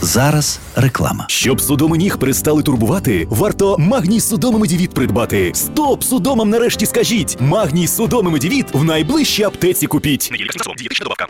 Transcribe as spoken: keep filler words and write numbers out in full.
Зараз реклама. Щоб судоми ніг перестали турбувати, варто Магній Судомий Медівіт придбати. Стоп судомам нарешті скажіть! Магній Судомий Медівіт в найближчій аптеці купіть.